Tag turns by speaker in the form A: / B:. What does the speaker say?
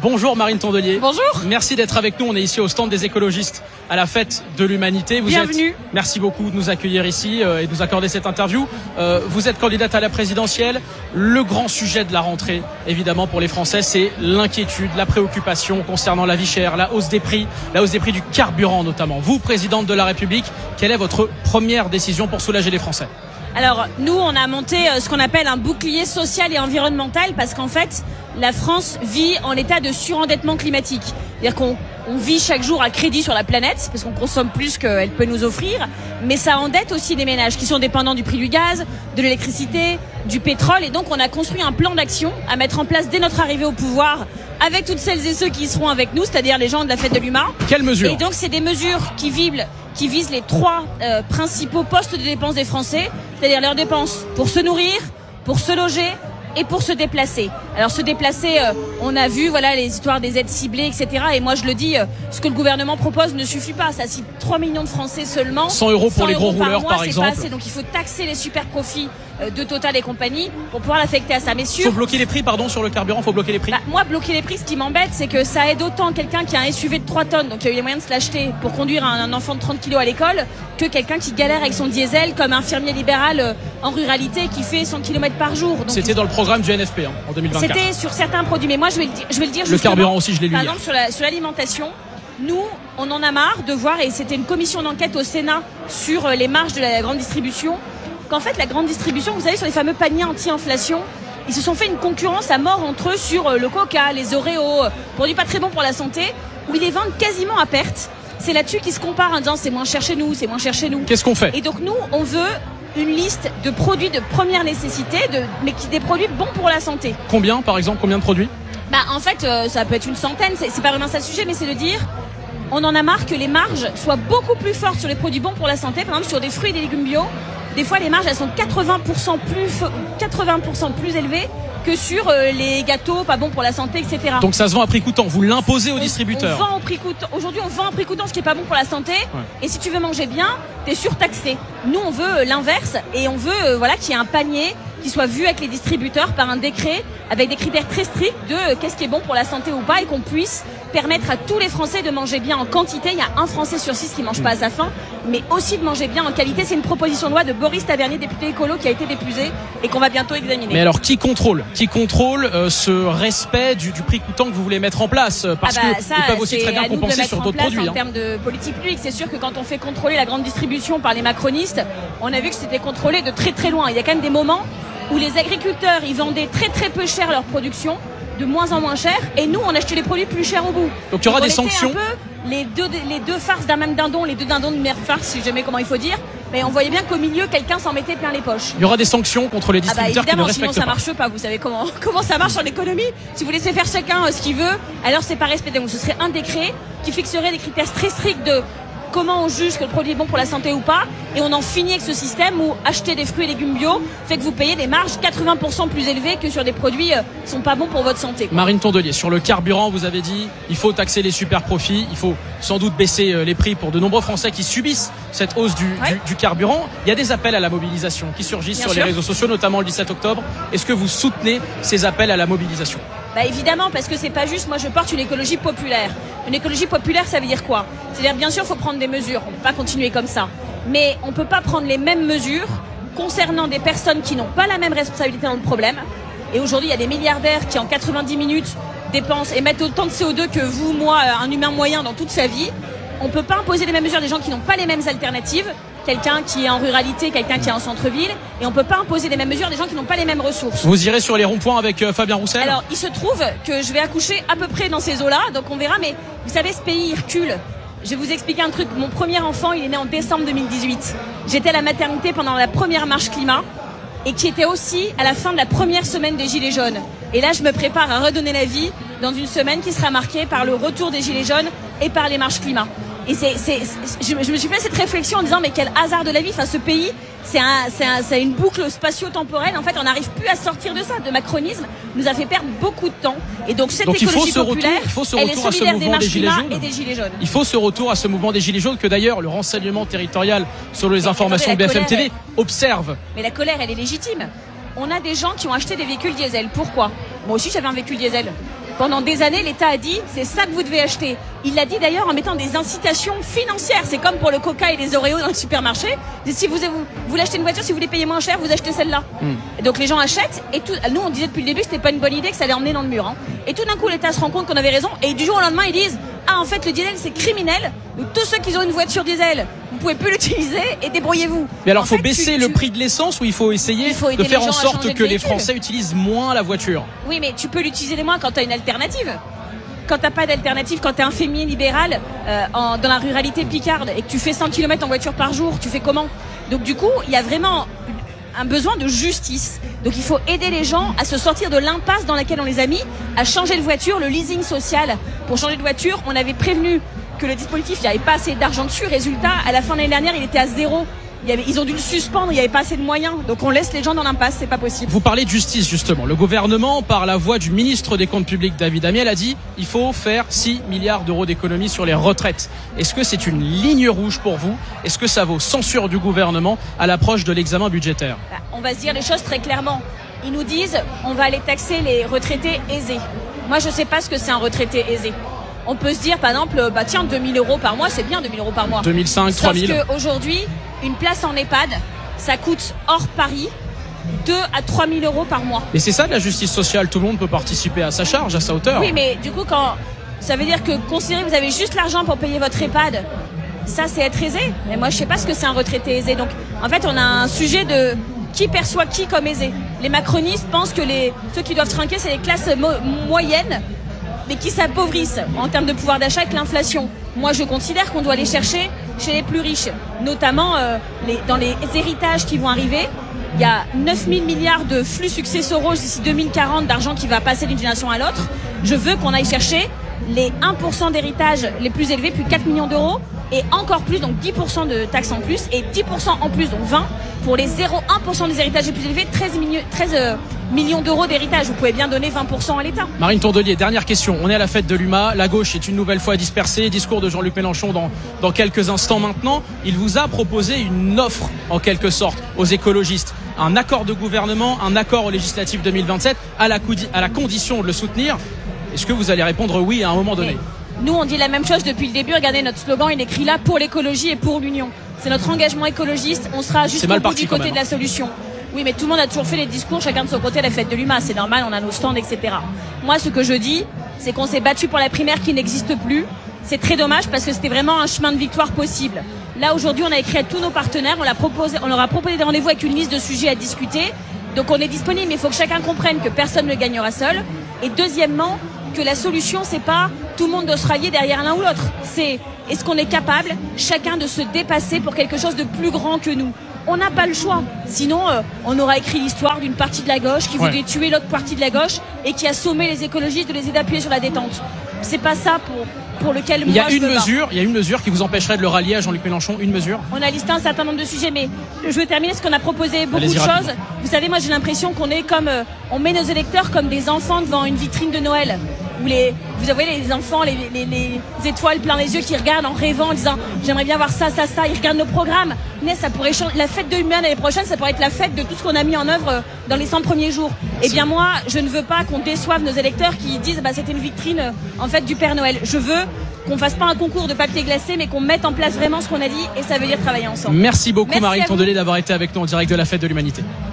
A: Bonjour Marine Tondelier.
B: Bonjour.
A: Merci d'être avec nous. On est ici au stand des écologistes à la fête de l'humanité.
B: Bienvenue.
A: Merci beaucoup de nous accueillir ici et de nous accorder cette interview. Vous êtes candidate à la présidentielle. Le grand sujet de la rentrée, évidemment pour les Français, c'est l'inquiétude, la préoccupation concernant la vie chère, la hausse des prix du carburant notamment. Vous, présidente de la République, quelle est votre première décision pour soulager les Français ?
B: Alors nous, on a monté ce qu'on appelle un bouclier social et environnemental parce qu'en fait, la France vit en état de surendettement climatique. C'est-à-dire qu'on vit chaque jour à crédit sur la planète parce qu'on consomme plus qu'elle peut nous offrir, mais ça endette aussi des ménages qui sont dépendants du prix du gaz, de l'électricité, du pétrole, et donc on a construit un plan d'action à mettre en place dès notre arrivée au pouvoir avec toutes celles et ceux qui seront avec nous, c'est-à-dire les gens de la fête de l'humain.
A: Quelles mesures ?
B: Et donc c'est des mesures qui visent les trois principaux postes de dépenses des Français, c'est-à-dire leurs dépenses pour se nourrir, pour se loger et pour se déplacer. Alors se déplacer, on a vu les histoires des aides ciblées, etc. Et moi je le dis, ce que le gouvernement propose ne suffit pas. Ça cite 3 millions de Français seulement.
A: 100 euros pour les gros rouleurs par exemple.
B: C'est pas assez. Donc il faut taxer les super profits de Total et compagnie pour pouvoir l'affecter à ça. Mais
A: faut bloquer les prix, sur le carburant, faut bloquer les prix.
B: Moi, bloquer les prix, ce qui m'embête, c'est que ça aide autant quelqu'un qui a un SUV de 3 tonnes, donc qui a eu les moyens de se l'acheter pour conduire un enfant de 30 kilos à l'école, que quelqu'un qui galère avec son diesel, comme un infirmier libéral en ruralité qui fait 100 km par jour. Donc,
A: c'était dans le programme du NFP en 2024.
B: C'était sur certains produits, mais moi je vais le dire.
A: Le carburant aussi, je l'ai lu.
B: Par exemple, sur l'alimentation, nous, on en a marre de voir, et c'était une commission d'enquête au Sénat sur les marges de la grande distribution, qu'en fait la grande distribution, vous savez, sur les fameux paniers anti-inflation, ils se sont fait une concurrence à mort entre eux sur le Coca, les Oreos, produits pas très bons pour la santé, où ils les vendent quasiment à perte. C'est là-dessus qu'ils se comparent en disant c'est moins cher chez nous, c'est moins cher chez nous.
A: Qu'est-ce qu'on fait ?
B: Et donc nous, on veut une liste de produits de première nécessité, mais des produits bons pour la santé.
A: Combien, par exemple, combien de produits ?
B: En fait, ça peut être une centaine, c'est pas vraiment ça le sujet, mais c'est de dire, on en a marre que les marges soient beaucoup plus fortes sur les produits bons pour la santé, par exemple sur des fruits et des légumes bio. Des fois, les marges, elles sont 80% plus élevées que sur les gâteaux pas bons pour la santé, etc.
A: Donc ça se vend à prix coûtant, vous l'imposez aux distributeurs.
B: On vend au prix coûtant. Aujourd'hui, on vend à prix coûtant ce qui est pas bon pour la santé. Ouais. Et si tu veux manger bien, t'es surtaxé. Nous, on veut l'inverse et on veut qu'il y ait un panier qui soit vu avec les distributeurs par un décret avec des critères très stricts de qu'est-ce qui est bon pour la santé ou pas, et qu'on puisse permettre à tous les Français de manger bien en quantité. Il y a un Français sur 6 qui mange pas à sa faim, mais aussi de manger bien en qualité. C'est une proposition de loi de Boris Tavernier, député écolo, qui a été déposée et qu'on va bientôt examiner.
A: Mais alors, qui contrôle ce respect du prix coûtant que vous voulez mettre en place ? Parce qu'ils peuvent aussi très bien compenser sur d'autres produits.
B: En termes de politique publique, c'est sûr que quand on fait contrôler la grande distribution par les macronistes, on a vu que c'était contrôlé de très très loin. Il y a quand même des moments où les agriculteurs, ils vendaient très très peu cher leur production, de moins en moins cher, et nous on achetait les produits plus chers au bout.
A: Donc il y aura des sanctions.
B: Un peu les deux farces d'un même dindon, les deux dindons de mère farce, si jamais comment il faut dire, mais on voyait bien qu'au milieu quelqu'un s'en mettait plein les poches.
A: Il y aura des sanctions contre les distributeurs qui ne respectent pas.
B: Sinon ça marche pas, vous savez comment ça marche en économie. Si vous laissez faire chacun ce qu'il veut, alors c'est pas respecté. Donc ce serait un décret qui fixerait des critères très stricts de comment on juge que le produit est bon pour la santé ou pas, et on en finit avec ce système où acheter des fruits et légumes bio fait que vous payez des marges 80% plus élevées que sur des produits qui sont pas bons pour votre santé.
A: Marine Tondelier, sur le carburant, vous avez dit il faut taxer les super profits, il faut sans doute baisser les prix pour de nombreux Français qui subissent cette hausse du carburant. Il y a des appels à la mobilisation qui surgissent sur les réseaux sociaux, notamment le 17 octobre. Est-ce que vous soutenez ces appels à la mobilisation ?
B: Évidemment, parce que c'est pas juste. Moi, je porte une écologie populaire. Une écologie populaire, ça veut dire quoi ? C'est-à-dire, bien sûr, il faut prendre des mesures. On ne peut pas continuer comme ça. Mais on ne peut pas prendre les mêmes mesures concernant des personnes qui n'ont pas la même responsabilité dans le problème. Et aujourd'hui, il y a des milliardaires qui, en 90 minutes, dépensent et mettent autant de CO2 que vous, moi, un humain moyen dans toute sa vie. On ne peut pas imposer les mêmes mesures à des gens qui n'ont pas les mêmes alternatives. Quelqu'un qui est en ruralité, quelqu'un qui est en centre-ville, et on ne peut pas imposer les mêmes mesures à des gens qui n'ont pas les mêmes ressources.
A: Vous irez sur les ronds-points avec Fabien Roussel ?
B: Alors, il se trouve que je vais accoucher à peu près dans ces eaux-là, donc on verra, mais vous savez, ce pays, il recule. Je vais vous expliquer un truc. Mon premier enfant, il est né en décembre 2018. J'étais à la maternité pendant la première marche climat, et qui était aussi à la fin de la première semaine des Gilets jaunes. Et là, je me prépare à redonner la vie dans une semaine qui sera marquée par le retour des Gilets jaunes et par les marches climat. Et je me suis fait cette réflexion en disant mais quel hasard de la vie. Enfin, ce pays, c'est une boucle spatio-temporelle. En fait, on n'arrive plus à sortir de ça. De macronisme nous a fait perdre beaucoup de temps. Et donc cette écologie populaire, elle est solidaire des marches climat et des Gilets jaunes.
A: Il faut ce retour à ce mouvement des Gilets jaunes que d'ailleurs le renseignement territorial sur les informations de BFM TV observe.
B: Mais la colère, elle est légitime. On a des gens qui ont acheté des véhicules diesel. Pourquoi ? Moi aussi, j'avais un véhicule diesel. Pendant des années, l'État a dit, c'est ça que vous devez acheter. Il l'a dit d'ailleurs en mettant des incitations financières. C'est comme pour le Coca et les Oreos dans le supermarché. Si vous voulez acheter une voiture, si vous voulez payer moins cher, vous achetez celle-là. Et donc les gens achètent. Et nous, on disait depuis le début que c'était pas une bonne idée, que ça allait emmener dans le mur. Et tout d'un coup, l'État se rend compte qu'on avait raison. Et du jour au lendemain, ils disent, ah, en fait, le diesel, c'est criminel. Donc tous ceux qui ont une voiture diesel, vous pouvez plus l'utiliser et débrouillez-vous.
A: Mais alors, faut baisser le prix de l'essence ou il faut essayer de faire en sorte que les Français utilisent moins la voiture?
B: Oui, mais tu peux l'utiliser moins quand tu as une alternative. Quand t'as pas d'alternative, quand t'es un féminin libéral dans la ruralité picarde et que tu fais 100 km en voiture par jour, tu fais comment? Donc du coup, il y a vraiment un besoin de justice. Donc il faut aider les gens à se sortir de l'impasse dans laquelle on les a mis, à changer de voiture, le leasing social. Pour changer de voiture, on avait prévenu que le dispositif, il n'y avait pas assez d'argent dessus. Résultat, à la fin de l'année dernière, il était à 0. Ils ont dû le suspendre, il n'y avait pas assez de moyens. Donc on laisse les gens dans l'impasse, c'est pas possible.
A: Vous parlez de justice justement. Le gouvernement, par la voix du ministre des Comptes publics David Amiel, a dit il faut faire 6 milliards d'euros d'économies sur les retraites. Est-ce que c'est une ligne rouge pour vous? Est-ce que ça vaut censure du gouvernement à l'approche de l'examen budgétaire?
B: On va se dire les choses très clairement. Ils nous disent on va aller taxer les retraités aisés. Moi je sais pas ce que c'est un retraité aisé. On peut se dire par exemple, tiens, 2000 euros par mois, c'est bien 2000 euros par mois.
A: 2005, 3000.
B: Sauf qu'aujourd'hui, une place en EHPAD, ça coûte hors Paris 2 à 3 000 euros par mois.
A: Et c'est ça de la justice sociale, tout le monde peut participer à sa charge, à sa hauteur.
B: Oui, mais du coup, ça veut dire que considérer que vous avez juste l'argent pour payer votre EHPAD, ça c'est être aisé. Mais moi je sais pas ce que c'est un retraité aisé. Donc en fait on a un sujet de qui perçoit qui comme aisé. Les macronistes pensent que ceux qui doivent trinquer c'est les classes moyennes, mais qui s'appauvrissent en termes de pouvoir d'achat avec l'inflation. Moi, je considère qu'on doit aller chercher chez les plus riches, notamment dans les héritages qui vont arriver. Il y a 9 000 milliards de flux successoraux d'ici 2040 d'argent qui va passer d'une génération à l'autre. Je veux qu'on aille chercher les 1% d'héritage les plus élevés, plus de 4 millions d'euros, et encore plus, donc 10% de taxes en plus, et 10% en plus, donc 20, pour les 0,1% des héritages les plus élevés, 13 millions d'euros d'héritage. Vous pouvez bien donner 20% à l'État.
A: Marine Tondelier, dernière question. On est à la fête de l'UMA. La gauche est une nouvelle fois dispersée. Discours de Jean-Luc Mélenchon dans quelques instants maintenant. Il vous a proposé une offre, en quelque sorte, aux écologistes. Un accord de gouvernement, un accord au législatif 2027, à la condition de le soutenir. Est-ce que vous allez répondre oui à un moment donné?
B: Nous, on dit la même chose depuis le début. Regardez, notre slogan, il est écrit là pour l'écologie et pour l'union. C'est notre engagement écologiste. On sera jusqu'au bout du côté de la solution. Oui, mais tout le monde a toujours fait les discours, chacun de son côté à la fête de l'UMA. C'est normal, on a nos stands, etc. Moi, ce que je dis, c'est qu'on s'est battu pour la primaire qui n'existe plus. C'est très dommage parce que c'était vraiment un chemin de victoire possible. Là, aujourd'hui, on a écrit à tous nos partenaires. On leur a proposé des rendez-vous avec une liste de sujets à discuter. Donc, on est disponible, mais il faut que chacun comprenne que personne ne gagnera seul. Et deuxièmement, que la solution, c'est pas tout le monde doit se rallier derrière l'un ou l'autre. C'est est-ce qu'on est capable, chacun, de se dépasser pour quelque chose de plus grand que nous. On n'a pas le choix. Sinon, on aura écrit l'histoire d'une partie de la gauche qui voulait tuer l'autre partie de la gauche et qui a sommé les écologistes de les aider à appuyer sur la détente. C'est pas ça pour lequel moi je veux pas.
A: Il y a une mesure qui vous empêcherait de le rallier à Jean-Luc Mélenchon, une mesure.
B: On a listé un certain nombre de sujets, mais je veux terminer parce qu'on a proposé beaucoup de choses. Vous savez, moi j'ai l'impression qu'on est comme, on met nos électeurs comme des enfants devant une vitrine de Noël. Où vous voyez les enfants, les étoiles plein les yeux qui regardent en rêvant, en disant j'aimerais bien voir ça. Ils regardent nos programmes. Mais ça pourrait changer. La fête de l'UMA l'année prochaine, ça pourrait être la fête de tout ce qu'on a mis en œuvre dans les 100 premiers jours. Eh bien moi, je ne veux pas qu'on déçoive nos électeurs qui disent c'était une vitrine en fait du Père Noël. Je veux qu'on fasse pas un concours de papier glacé, mais qu'on mette en place vraiment ce qu'on a dit, et ça veut dire travailler ensemble.
A: Merci beaucoup Marine Tondelier d'avoir été avec nous en direct de la fête de l'Humanité.